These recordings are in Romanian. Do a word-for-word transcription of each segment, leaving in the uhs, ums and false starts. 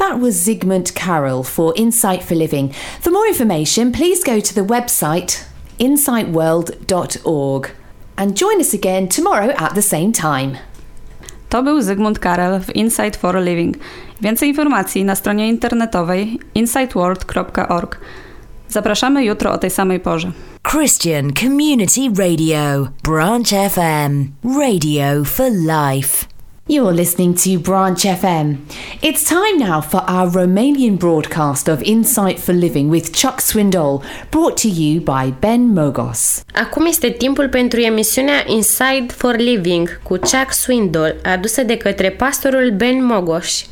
that was Zygmunt Carroll for Insight for Living. For more information, please go to the website insight world dot org and join us again tomorrow at the same time. To był Zygmunt Carroll w Insight for Living. Więcej informacji na stronie internetowej insight world dot org. Zapraszamy jutro o tej samej porze. Christian Community Radio, Branch F M, Radio for Life. You're listening to Branch F M. It's time now for our Romanian broadcast of Insight for Living with Chuck Swindoll, brought to you by Ben Mogos. Acum este timpul pentru emisiunea Insight for Living cu Chuck Swindoll, adusă de către pastorul Ben Mogos.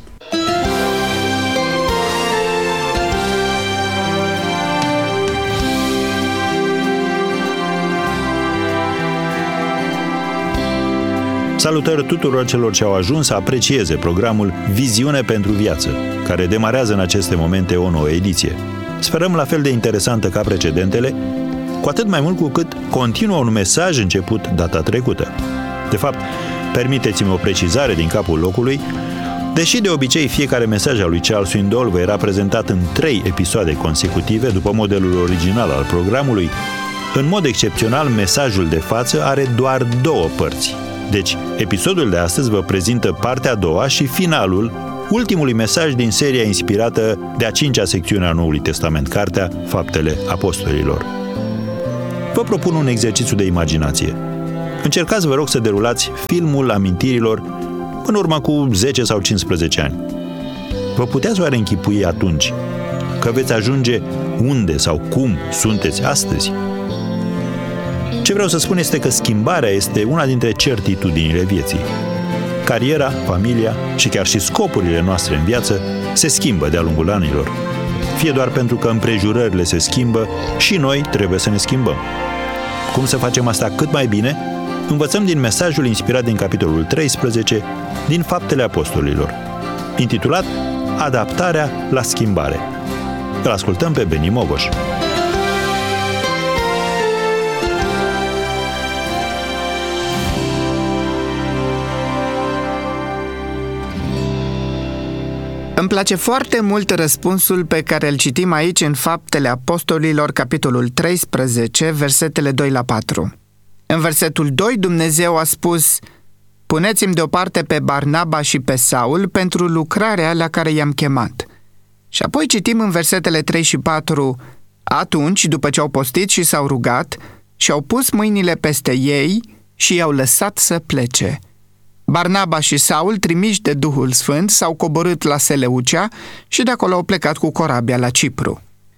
Salutări tuturor celor ce au ajuns să aprecieze programul Viziune pentru Viață, care demarează în aceste momente o nouă ediție. Sperăm la fel de interesantă ca precedentele, cu atât mai mult cu cât continuă un mesaj început data trecută. De fapt, permiteți-mi o precizare din capul locului. Deși de obicei fiecare mesaj al lui Charles Swindoll vă era prezentat în trei episoade consecutive, după modelul original al programului, în mod excepțional, mesajul de față are doar două părți. Deci, episodul de astăzi vă prezintă partea a doua și finalul ultimului mesaj din seria inspirată de a cincea secțiune a Noului Testament, cartea Faptele Apostolilor. Vă propun un exercițiu de imaginație. Încercați, vă rog, să derulați filmul amintirilor în urmă cu zece sau cincisprezece ani. Vă puteți oare închipui atunci că veți ajunge unde sau cum sunteți astăzi? Ce vreau să spun este că schimbarea este una dintre certitudinile vieții. Cariera, familia și chiar și scopurile noastre în viață se schimbă de-a lungul anilor. Fie doar pentru că împrejurările se schimbă și noi trebuie să ne schimbăm. Cum să facem asta cât mai bine? Învățăm din mesajul inspirat din capitolul treisprezece din Faptele Apostolilor, intitulat Adaptarea la schimbare. Îl ascultăm pe Beni Mogos. Îmi place foarte mult răspunsul pe care îl citim aici în Faptele Apostolilor, capitolul treisprezece, versetele doi la patru. În versetul doi, Dumnezeu a spus: puneți-mi deoparte pe Barnaba și pe Saul pentru lucrarea la care i-am chemat. Și apoi citim în versetele trei și patru: atunci, după ce au postit și s-au rugat, și-au pus mâinile peste ei și i-au lăsat să plece. Barnaba și Saul, trimiși de Duhul Sfânt, s-au coborât la Seleucia și de acolo au plecat cu corabia la Cipru.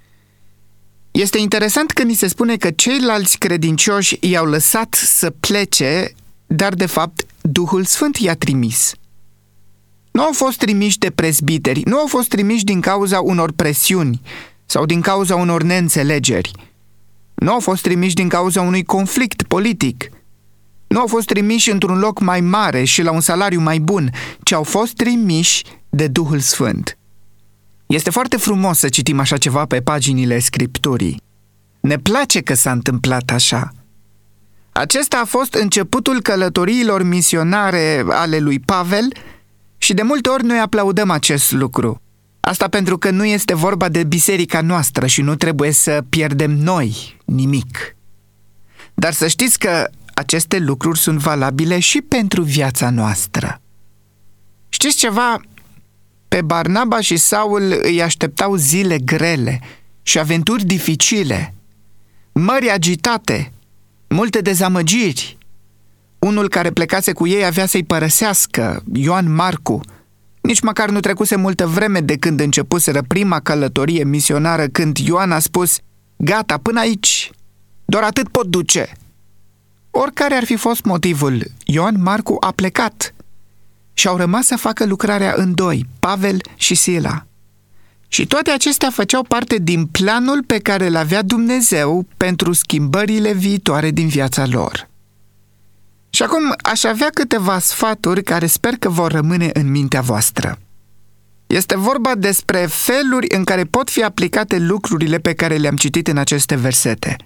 Este interesant că ni se spune că ceilalți credincioși i-au lăsat să plece, dar de fapt Duhul Sfânt i-a trimis. Nu au fost trimiși de prezbiteri, nu au fost trimiși din cauza unor presiuni sau din cauza unor neînțelegeri. Nu au fost trimiși din cauza unui conflict politic. Nu au fost trimiși într-un loc mai mare și la un salariu mai bun, ci au fost trimiși de Duhul Sfânt. Este foarte frumos să citim așa ceva pe paginile Scripturii. Ne place că s-a întâmplat așa. Acesta a fost începutul călătoriilor misionare ale lui Pavel și de multe ori noi aplaudăm acest lucru. Asta pentru că nu este vorba de biserica noastră și nu trebuie să pierdem noi nimic. Dar să știți că aceste lucruri sunt valabile și pentru viața noastră. Știți ceva? Pe Barnaba și Saul îi așteptau zile grele și aventuri dificile, mări agitate, multe dezamăgiri. Unul care plecase cu ei avea să-i părăsească, Ioan Marcu. Nici măcar nu trecuse multă vreme de când începuseră prima călătorie misionară, când Ioan a spus: gata, până aici, doar atât pot duce. Oricare ar fi fost motivul, Ioan Marcu a plecat și au rămas să facă lucrarea în doi, Pavel și Sila. Și toate acestea făceau parte din planul pe care îl avea Dumnezeu pentru schimbările viitoare din viața lor. Și acum aș avea câteva sfaturi care sper că vor rămâne în mintea voastră. Este vorba despre feluri în care pot fi aplicate lucrurile pe care le-am citit în aceste versete.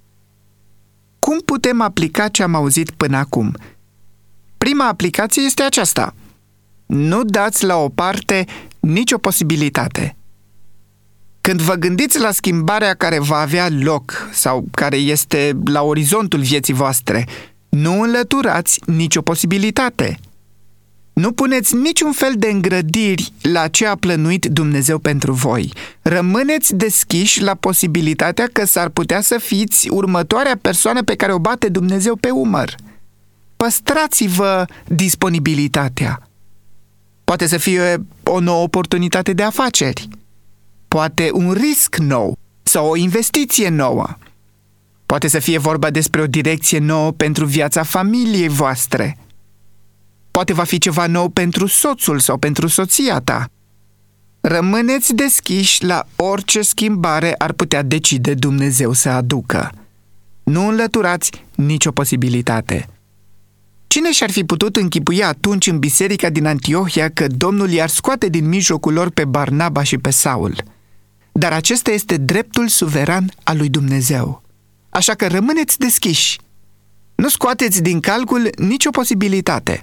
Cum putem aplica ce am auzit până acum? Prima aplicație este aceasta: nu dați la o parte nicio posibilitate. Când vă gândiți la schimbarea care va avea loc sau care este la orizontul vieții voastre, nu înlăturați nicio posibilitate. Nu puneți niciun fel de îngrădiri la ce a plănuit Dumnezeu pentru voi. Rămâneți deschiși la posibilitatea că s-ar putea să fiți următoarea persoană pe care o bate Dumnezeu pe umăr. Păstrați-vă disponibilitatea. Poate să fie o nouă oportunitate de afaceri, poate un risc nou sau o investiție nouă. Poate să fie vorba despre o direcție nouă pentru viața familiei voastre. Poate va fi ceva nou pentru soțul sau pentru soția ta. Rămâneți deschiși la orice schimbare ar putea decide Dumnezeu să aducă. Nu înlăturați nicio posibilitate. Cine și-ar fi putut închipui atunci în biserica din Antiohia că Domnul i-ar scoate din mijlocul lor pe Barnaba și pe Saul? Dar acesta este dreptul suveran al lui Dumnezeu. Așa că rămâneți deschiși. Nu scoateți din calcul nicio posibilitate.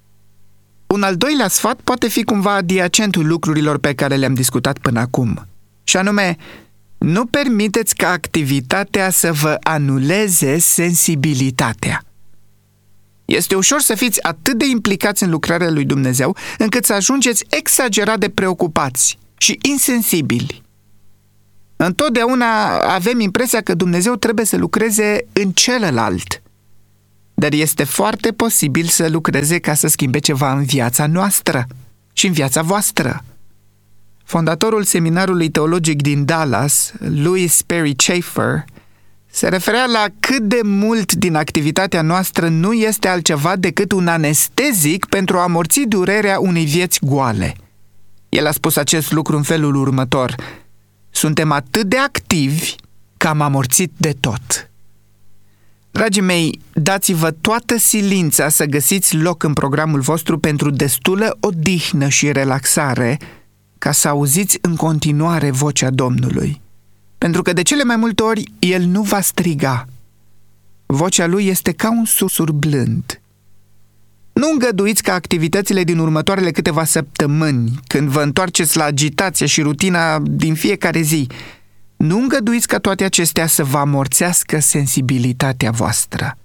Un al doilea sfat poate fi cumva adiacentul lucrurilor pe care le-am discutat până acum. Și anume, nu permiteți ca activitatea să vă anuleze sensibilitatea. Este ușor să fiți atât de implicați în lucrarea lui Dumnezeu, încât să ajungeți exagerat de preocupați și insensibili. Întotdeauna avem impresia că Dumnezeu trebuie să lucreze în celălalt, dar este foarte posibil să lucreze ca să schimbe ceva în viața noastră și în viața voastră. Fondatorul seminarului teologic din Dallas, Louis Sperry Chafer, se referea la cât de mult din activitatea noastră nu este altceva decât un anestezic pentru a amorți durerea unei vieți goale. El a spus acest lucru în felul următor: suntem atât de activi că am amorțit de tot. Dragii mei, dați-vă toată silința să găsiți loc în programul vostru pentru destulă odihnă și relaxare, ca să auziți în continuare vocea Domnului. Pentru că de cele mai multe ori El nu va striga. Vocea Lui este ca un susur blând. Nu îngăduiți ca activitățile din următoarele câteva săptămâni, când vă întoarceți la agitație și rutina din fiecare zi, nu îngăduiți ca toate acestea să vă amorțească sensibilitatea voastră.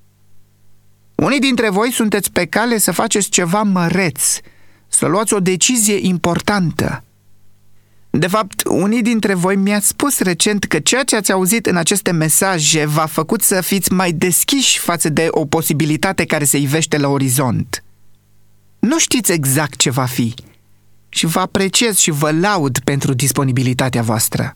Unii dintre voi sunteți pe cale să faceți ceva măreț, să luați o decizie importantă. De fapt, unii dintre voi mi-ați spus recent că ceea ce ați auzit în aceste mesaje v-a făcut să fiți mai deschiși față de o posibilitate care se ivește la orizont. Nu știți exact ce va fi și vă apreciez și vă laud pentru disponibilitatea voastră.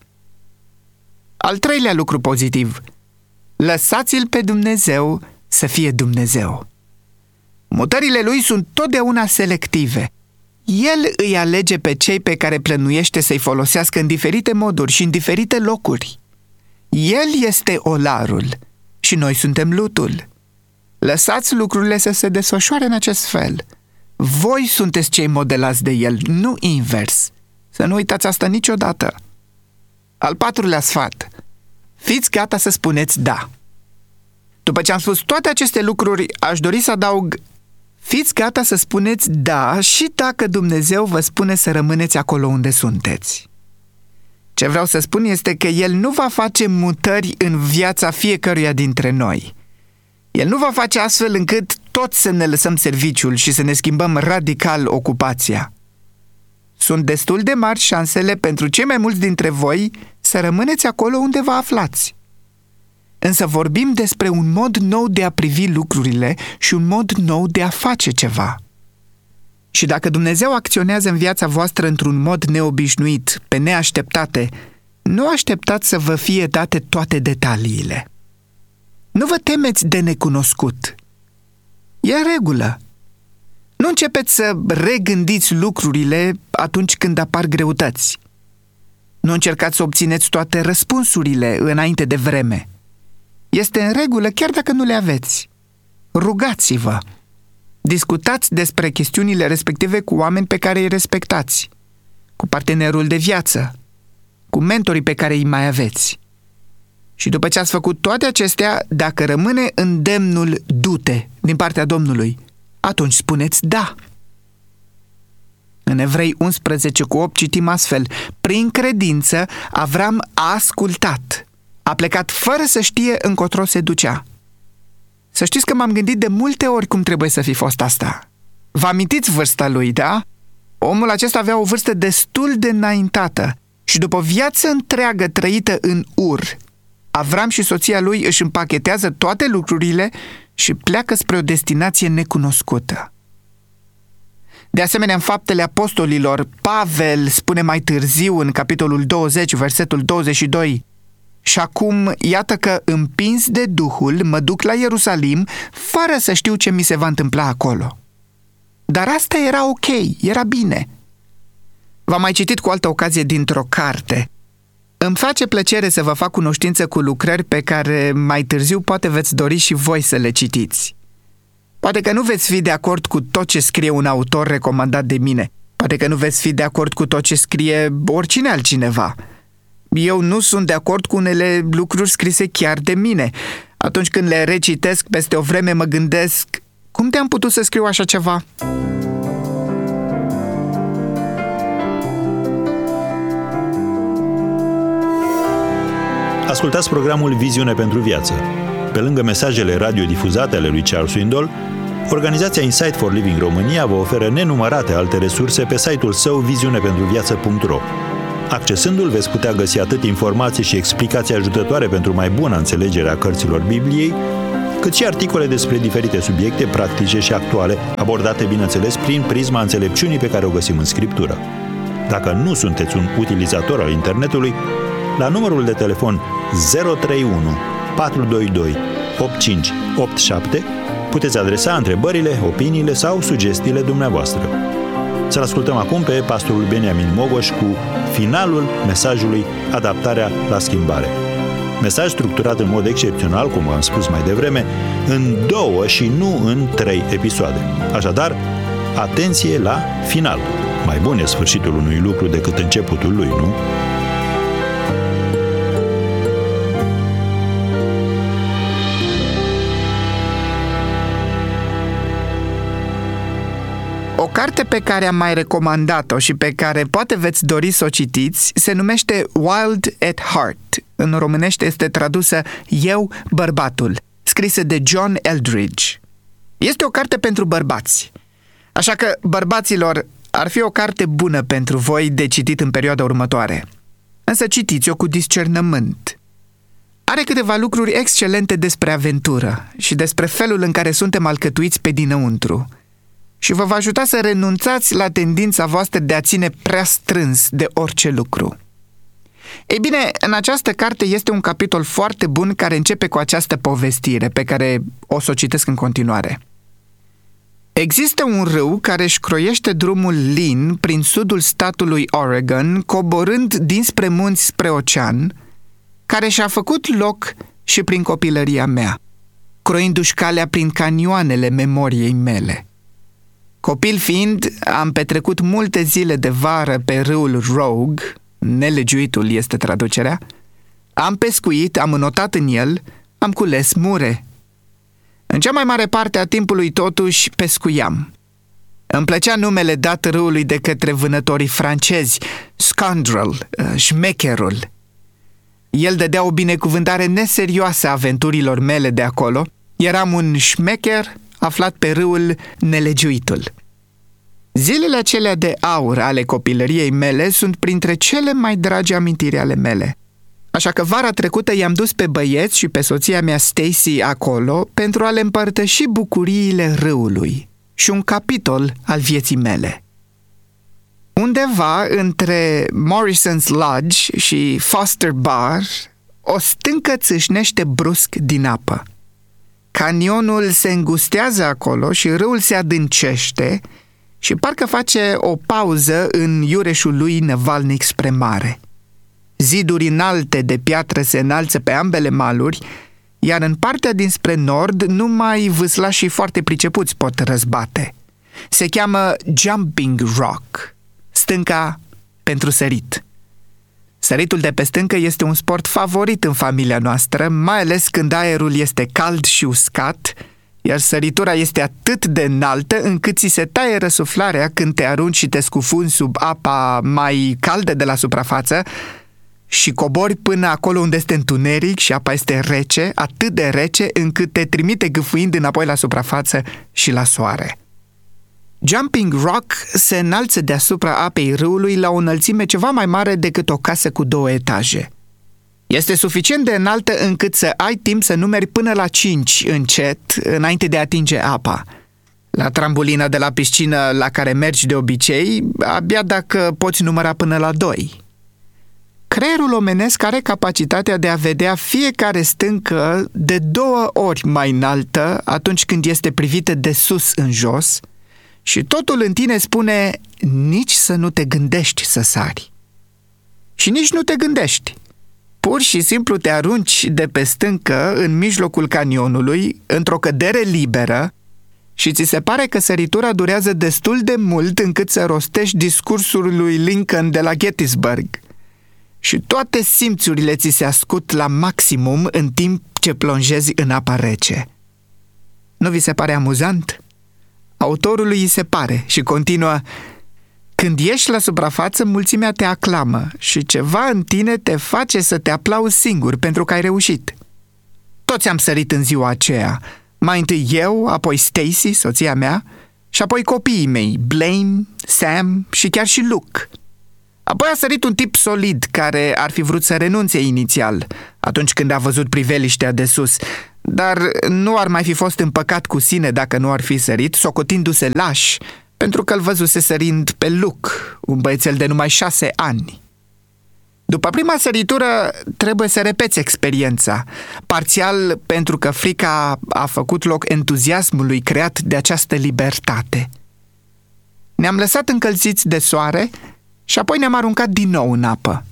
Al treilea lucru pozitiv: lăsați-L pe Dumnezeu să fie Dumnezeu. Mutările Lui sunt totdeauna selective. El îi alege pe cei pe care plănuiește să-i folosească în diferite moduri și în diferite locuri. El este olarul și noi suntem lutul. Lăsați lucrurile să se desfășoare în acest fel. Voi sunteți cei modelați de El, nu invers. Să nu uitați asta niciodată. Al patrulea sfat: fiți gata să spuneți da. După ce am spus toate aceste lucruri, aș dori să adaug: fiți gata să spuneți da și dacă Dumnezeu vă spune să rămâneți acolo unde sunteți. Ce vreau să spun este că El nu va face mutări în viața fiecăruia dintre noi. El nu va face astfel încât toți să ne lăsăm serviciul și să ne schimbăm radical ocupația. Sunt destul de mari șansele pentru cei mai mulți dintre voi să rămâneți acolo unde vă aflați. Însă vorbim despre un mod nou de a privi lucrurile și un mod nou de a face ceva. Și dacă Dumnezeu acționează în viața voastră într-un mod neobișnuit, pe neașteptate, nu așteptați să vă fie date toate detaliile. Nu vă temeți de necunoscut. E în regulă. Nu începeți să regândiți lucrurile atunci când apar greutăți. Nu încercați să obțineți toate răspunsurile înainte de vreme. Este în regulă chiar dacă nu le aveți. Rugați-vă. Discutați despre chestiunile respective cu oameni pe care îi respectați, cu partenerul de viață, cu mentorii pe care îi mai aveți. Și după ce ați făcut toate acestea, dacă rămâne îndemnul du-te din partea Domnului, atunci spuneți da. În Evrei unsprezece cu opt citim astfel: prin credință Avram a ascultat, a plecat fără să știe încotro se ducea. Să știți că m-am gândit de multe ori cum trebuie să fi fost asta. Vă amintiți vârsta lui, da? Omul acesta avea o vârstă destul de înaintată și după o viață întreagă trăită în Ur, Avram și soția lui își împachetează toate lucrurile și pleacă spre o destinație necunoscută. De asemenea, în Faptele Apostolilor, Pavel spune mai târziu, în capitolul douăzeci, versetul douăzeci și doi: și acum, iată că, împins de Duhul, mă duc la Ierusalim, fără să știu ce mi se va întâmpla acolo. Dar asta era ok, era bine. V-am mai citit cu altă ocazie dintr-o carte. Îmi face plăcere să vă fac cunoștință cu lucrări pe care mai târziu poate veți dori și voi să le citiți. Poate că nu veți fi de acord cu tot ce scrie un autor recomandat de mine. Poate că nu veți fi de acord cu tot ce scrie oricine altcineva. Eu nu sunt de acord cu unele lucruri scrise chiar de mine. Atunci când le recitesc peste o vreme mă gândesc: cum te-am putut să scriu așa ceva? Ascultați programul Viziune pentru Viață. Pe lângă mesajele radiodifuzate ale lui Charles Swindoll, organizația Insight for Living România vă oferă nenumărate alte resurse pe site-ul său viziune pentru viață punct ro. Accesându-l veți putea găsi atât informații și explicații ajutătoare pentru mai bună înțelegere a cărților Bibliei, cât și articole despre diferite subiecte practice și actuale, abordate, bineînțeles, prin prisma înțelepciunii pe care o găsim în Scriptură. Dacă nu sunteți un utilizator al internetului, la numărul de telefon zero trei unu patru doi doi opt cinci opt șapte puteți adresa întrebările, opiniile sau sugestiile dumneavoastră. Să-l ascultăm acum pe pastorul Beniamin Mogoș cu finalul mesajului Adaptarea la schimbare. Mesaj structurat în mod excepțional, cum am spus mai devreme, în două și nu în trei episoade. Așadar, atenție la final. Mai bun e sfârșitul unui lucru decât începutul lui, nu? O carte pe care am mai recomandat-o și pe care poate veți dori să o citiți se numește Wild at Heart. În românește este tradusă Eu, bărbatul, scrisă de John Eldridge. Este o carte pentru bărbați. Așa că, bărbaților, ar fi o carte bună pentru voi de citit în perioada următoare. Însă citiți-o cu discernământ. Are câteva lucruri excelente despre aventură și despre felul în care suntem alcătuiți pe dinăuntru. Și vă va ajuta să renunțați la tendința voastră de a ține prea strâns de orice lucru. Ei bine, în această carte este un capitol foarte bun care începe cu această povestire, pe care o să o citesc în continuare. Există un râu care își croiește drumul lin prin sudul statului Oregon, coborând dinspre munți spre ocean, care și-a făcut loc și prin copilăria mea, croindu-și calea prin canioanele memoriei mele. Copil fiind, am petrecut multe zile de vară pe râul Rogue, nelegiuitul este traducerea, am pescuit, am înotat în el, am cules mure. În cea mai mare parte a timpului totuși pescuiam. Îmi plăcea numele dat râului de către vânătorii francezi, scoundrel, șmecherul. El dădea o binecuvântare neserioasă aventurilor mele de acolo. Eram un șmecher aflat pe râul nelegiuitul. Zilele acelea de aur ale copilăriei mele sunt printre cele mai dragi amintiri ale mele. Așa că vara trecută i-am dus pe băieți și pe soția mea Stacy acolo pentru a le împărtăși bucuriile râului și un capitol al vieții mele. Undeva între Morrison's Lodge și Foster Bar, o stâncă țâșnește brusc din apă. Canionul se îngustează acolo și râul se adâncește și parcă face o pauză în iureșul lui năvalnic spre mare. Ziduri înalte de piatră se înalță pe ambele maluri, iar în partea dinspre nord numai vâslașii foarte pricepuți pot răzbate. Se cheamă Jumping Rock, stânca pentru sărit. Săritul de pe stâncă este un sport favorit în familia noastră, mai ales când aerul este cald și uscat, iar săritura este atât de înaltă încât ți se taie răsuflarea când te arunci și te scufunzi sub apa mai caldă de la suprafață și cobori până acolo unde este întuneric și apa este rece, atât de rece încât te trimite gâfâind înapoi la suprafață și la soare. Jumping Rock se înalță deasupra apei râului la o înălțime ceva mai mare decât o casă cu două etaje. Este suficient de înaltă încât să ai timp să numeri până la cinci încet înainte de a atinge apa. La trambolina de la piscină la care mergi de obicei, abia dacă poți număra până la doi. Creierul omenesc are capacitatea de a vedea fiecare stâncă de două ori mai înaltă atunci când este privită de sus în jos și totul în tine spune nici să nu te gândești să sari. Și nici nu te gândești. Pur și simplu te arunci de pe stâncă în mijlocul canionului, într-o cădere liberă și ți se pare că săritura durează destul de mult încât să rostești discursul lui Lincoln de la Gettysburg. Și toate simțurile ți se ascut la maximum în timp ce plonjezi în apa rece. Nu vi se pare amuzant? Autorului îi se pare și continuă: când ieși la suprafață, mulțimea te aclamă și ceva în tine te face să te aplauzi singur pentru că ai reușit. Toți am sărit în ziua aceea. Mai întâi eu, apoi Stacy, soția mea, și apoi copiii mei, Blaine, Sam și chiar și Luke. Apoi a sărit un tip solid care ar fi vrut să renunțe inițial, atunci când a văzut priveliștea de sus, dar nu ar mai fi fost împăcat cu sine dacă nu ar fi sărit, socotindu-se laș, pentru că îl văzuse sărind pe Luke, un băiețel de numai șase ani. După prima săritură trebuie să repeți experiența, parțial pentru că frica a făcut loc entuziasmului creat de această libertate. Ne-am lăsat încălziți de soare și apoi ne-am aruncat din nou în apă.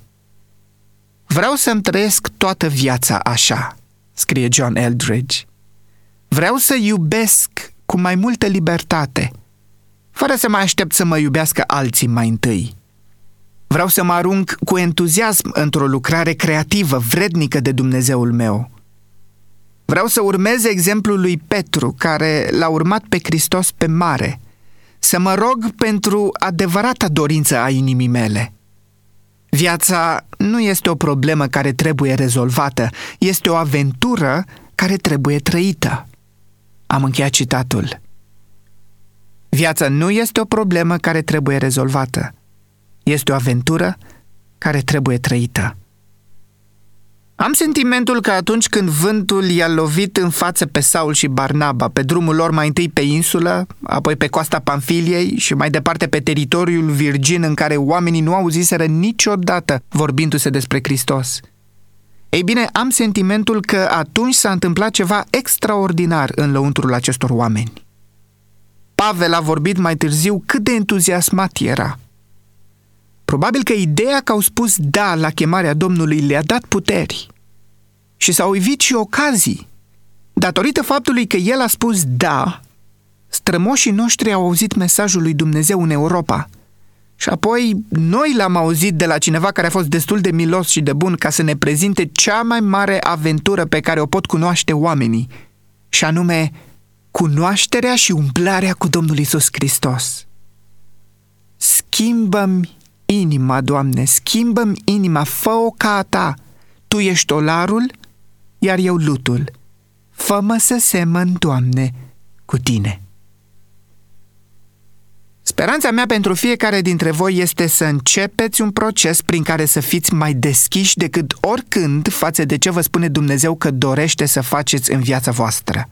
Vreau să-mi trăiesc toată viața așa, scrie John Eldridge. Vreau să iubesc cu mai multă libertate, fără să mai aștept să mă iubească alții mai întâi. Vreau să mă arunc cu entuziasm într-o lucrare creativă, vrednică de Dumnezeul meu. Vreau să urmez exemplul lui Petru, care l-a urmat pe Hristos pe mare, să mă rog pentru adevărata dorință a inimii mele. Viața nu este o problemă care trebuie rezolvată, este o aventură care trebuie trăită. Am încheiat citatul. Viața nu este o problemă care trebuie rezolvată. Este o aventură care trebuie trăită. Am sentimentul că atunci când vântul i-a lovit în față pe Saul și Barnaba, pe drumul lor mai întâi pe insulă, apoi pe coasta Pamfiliei și mai departe pe teritoriul virgin în care oamenii nu auziseră niciodată vorbindu-se despre Hristos, ei bine, am sentimentul că atunci s-a întâmplat ceva extraordinar în lăuntrul acestor oameni. Pavel a vorbit mai târziu cât de entuziasmat era. Probabil că ideea că au spus da la chemarea Domnului le-a dat puteri și s-au ivit și ocazii. Datorită faptului că el a spus da, strămoșii noștri au auzit mesajul lui Dumnezeu în Europa. Și apoi noi l-am auzit de la cineva care a fost destul de milos și de bun ca să ne prezinte cea mai mare aventură pe care o pot cunoaște oamenii, și anume cunoașterea și umplarea cu Domnul Iisus Hristos. Schimbă-mi inima, Doamne, schimbă-mi inima, fă-o ca a Ta. Tu ești olarul, iar eu lutul. Fă-mă să semăn, Doamne, cu Tine. Speranța mea pentru fiecare dintre voi este să începeți un proces prin care să fiți mai deschiși decât oricând față de ce vă spune Dumnezeu că dorește să faceți în viața voastră.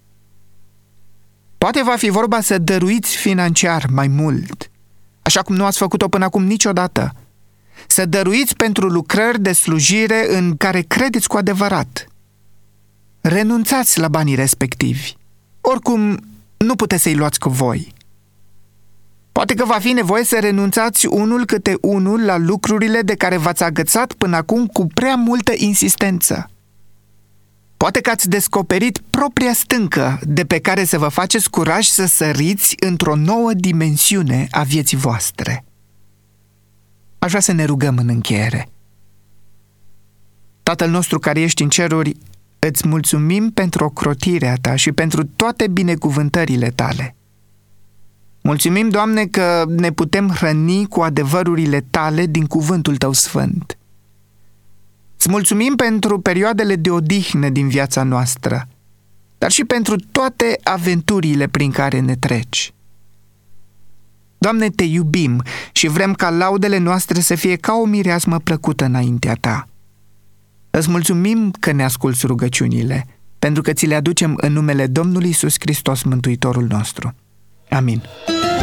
Poate va fi vorba să dăruiți financiar mai mult, așa cum nu ați făcut-o până acum niciodată. Să dăruiți pentru lucrări de slujire în care credeți cu adevărat. Renunțați la banii respectivi. Oricum, nu puteți să-i luați cu voi. Poate că va fi nevoie să renunțați unul câte unul la lucrurile de care v-ați agățat până acum cu prea multă insistență. Poate că ați descoperit propria stâncă de pe care să vă faceți curaj să săriți într-o nouă dimensiune a vieții voastre. Aș vrea să ne rugăm în încheiere. Tatăl nostru care ești în ceruri, îți mulțumim pentru ocrotirea ta și pentru toate binecuvântările tale. Mulțumim, Doamne, că ne putem hrăni cu adevărurile tale din cuvântul tău sfânt. Îți mulțumim pentru perioadele de odihnă din viața noastră, dar și pentru toate aventurile prin care ne treci. Doamne, te iubim și vrem ca laudele noastre să fie ca o mireasmă plăcută înaintea ta. Îți mulțumim că ne asculți rugăciunile, pentru că ți le aducem în numele Domnului Iisus Hristos, Mântuitorul nostru. Amin.